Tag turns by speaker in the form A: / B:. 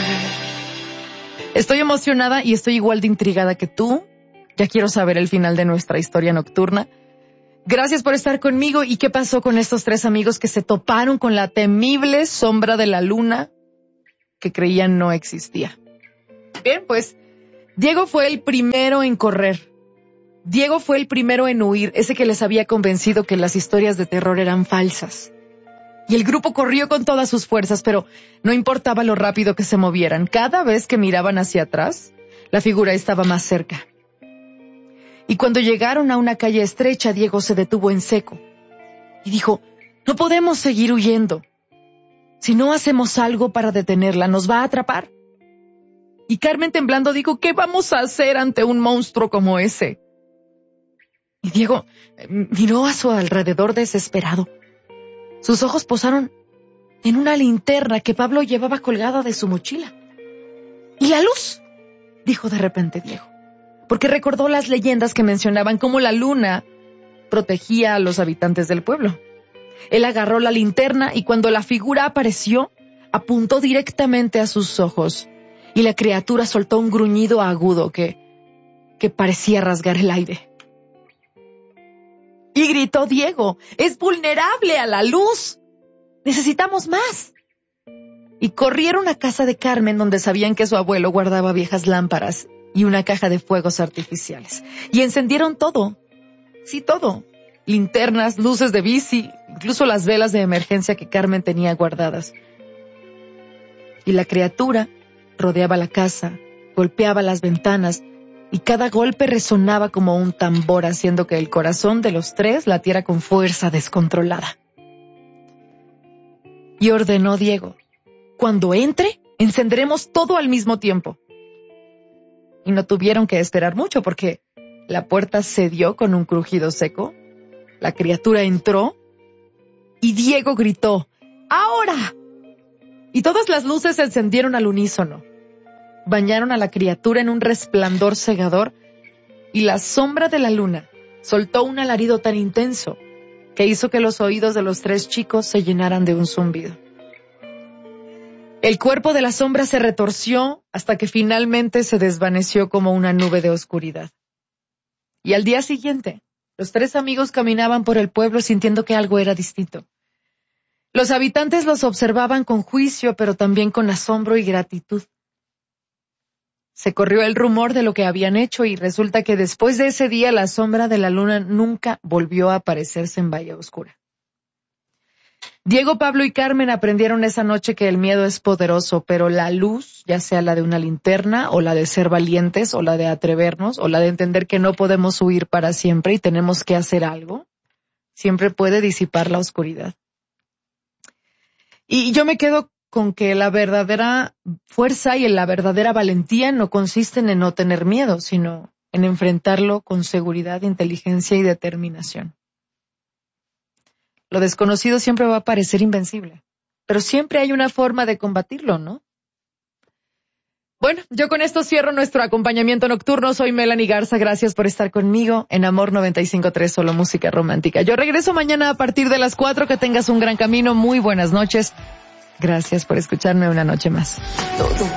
A: Estoy emocionada y estoy igual de intrigada que tú. Ya quiero saber el final de nuestra historia nocturna. Gracias por estar conmigo. ¿Y qué pasó con estos 3 amigos que se toparon con la temible sombra de la luna que creían no existía? Bien, pues Diego fue el primero en correr. Diego fue el primero en huir, ese que les había convencido que las historias de terror eran falsas. Y el grupo corrió con todas sus fuerzas, pero no importaba lo rápido que se movieran. Cada vez que miraban hacia atrás, la figura estaba más cerca. Y cuando llegaron a una calle estrecha, Diego se detuvo en seco y dijo: no podemos seguir huyendo. Si no hacemos algo para detenerla, nos va a atrapar. Y Carmen, temblando, dijo: ¿qué vamos a hacer ante un monstruo como ese? Y Diego miró a su alrededor desesperado. Sus ojos posaron en una linterna que Pablo llevaba colgada de su mochila. ¿Y la luz?, dijo de repente Diego, porque recordó las leyendas que mencionaban cómo la luna protegía a los habitantes del pueblo. Él agarró la linterna y cuando la figura apareció, apuntó directamente a sus ojos y la criatura soltó un gruñido agudo que parecía rasgar el aire. Y gritó Diego: ¡es vulnerable a la luz! ¡Necesitamos más! Y corrieron a casa de Carmen, donde sabían que su abuelo guardaba viejas lámparas y una caja de fuegos artificiales. Y encendieron todo. Sí, todo. Linternas, luces de bici, incluso las velas de emergencia que Carmen tenía guardadas. Y la criatura rodeaba la casa, golpeaba las ventanas, y cada golpe resonaba como un tambor, haciendo que el corazón de los 3 latiera con fuerza descontrolada. Y ordenó Diego: cuando entre, encenderemos todo al mismo tiempo. Y no tuvieron que esperar mucho, porque la puerta cedió con un crujido seco, la criatura entró, y Diego gritó: ¡ahora! Y todas las luces se encendieron al unísono. Bañaron a la criatura en un resplandor cegador, y la sombra de la luna soltó un alarido tan intenso que hizo que los oídos de los 3 chicos se llenaran de un zumbido. El cuerpo de la sombra se retorció hasta que finalmente se desvaneció como una nube de oscuridad. Y al día siguiente, los 3 amigos caminaban por el pueblo sintiendo que algo era distinto. Los habitantes los observaban con juicio, pero también con asombro y gratitud. Se corrió el rumor de lo que habían hecho y resulta que después de ese día la sombra de la luna nunca volvió a aparecerse en Bahía Oscura. Diego, Pablo y Carmen aprendieron esa noche que el miedo es poderoso, pero la luz, ya sea la de una linterna o la de ser valientes o la de atrevernos o la de entender que no podemos huir para siempre y tenemos que hacer algo, siempre puede disipar la oscuridad. Y yo me quedo con que la verdadera fuerza y la verdadera valentía no consisten en no tener miedo, sino en enfrentarlo con seguridad, inteligencia y determinación. Lo desconocido siempre va a parecer invencible, pero siempre hay una forma de combatirlo, ¿no? Bueno, yo con esto cierro nuestro acompañamiento nocturno. Soy Melanie Garza, gracias por estar conmigo en Amor 95.3, solo música romántica. Yo regreso mañana a partir de las 4, que tengas un gran camino, muy buenas noches. Gracias por escucharme una noche más.